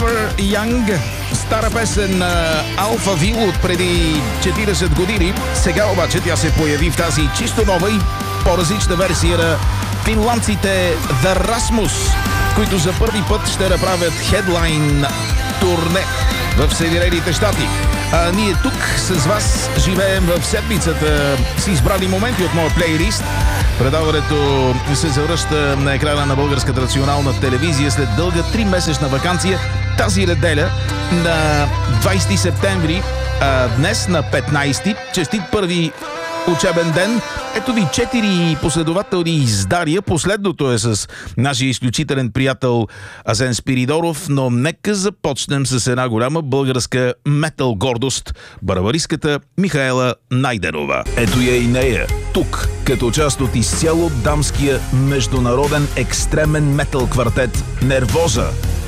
Forever Young, стара песен на Алфа Вил от преди 40 години. Сега обаче тя се появи в тази чисто нова и по-различна версия на финландците The Rasmus, които за първи път ще направят хедлайн турне в Съединените щати. А ние тук с вас живеем в седмицата с избрани моменти от моя плейлист. Предаването се завръща на екрана на Българската национална телевизия след дълга 3-месечна ваканция тази неделя на 20 септември, днес на 15. Честит първи учебен ден. Ето ви 4 последователни издания. Последното е с нашия изключителен приятел Асен Спиридоров, но нека започнем с една голяма българска метал гордост – барабаристката Михаела Найденова. Ето я и нея, тук, като част от изцяло дамския международен екстремен метал квартет Нервоза.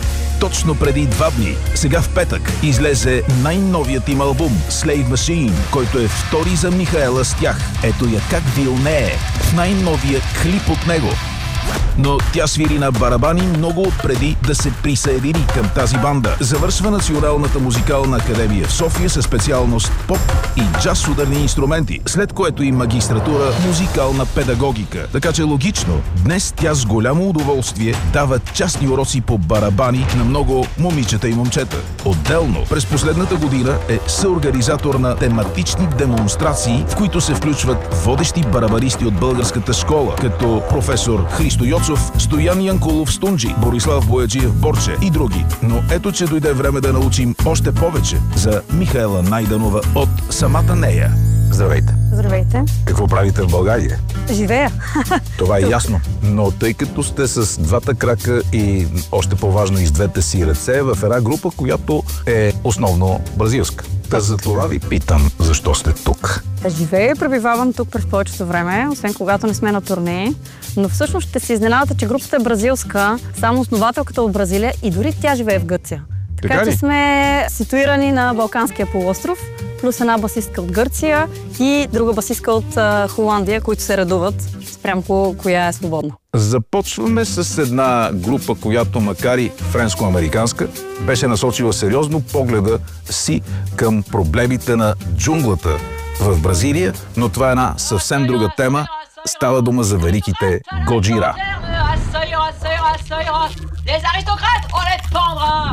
Точно преди 2 дни, сега в петък, излезе най-новият им албум Slave Machine, който е втори за Михаела с тях. Ето я как вилнее в най-новия клип от него. Но тя свири на барабани много отпреди да се присъедини към тази банда. Завършва Националната музикална академия в София със специалност поп и джаз ударни инструменти, след което и магистратура музикална педагогика. Така че логично, днес тя с голямо удоволствие дава частни уроци по барабани на много момичета и момчета. Отделно, през последната година е съорганизатор на тематични демонстрации, в които се включват водещи барабаристи от българската школа, като професор Христо Йоцов, Стоян Янкулов Стунджи, Борислав Бояджиев Борче и други. Но ето, че дойде време да научим още повече за Михаела Найденова от самата нея. Здравейте! Здравейте! Какво правите в България? Живея! Това е ясно, но тъй като сте с двата крака и още по-важно и с двете си ръце в една група, която е основно бразилска. Та за това ви питам, защо сте тук? Живея и пребивавам тук през повечето време, освен когато не сме на турне. Но всъщност ще се изненадате, че групата е бразилска, само основателката от Бразилия и дори тя живее в Гърция. Така че сме ситуирани на Балканския полуостров, плюс една басистка от Гърция и друга басистка от Холандия, които се редуват спрямо коя е свободна. Започваме с една група, която макар и френско-американска, беше насочила сериозно погледа си към проблемите на джунглата в Бразилия, но това е една съвсем друга тема. Става дума за великите Годжира.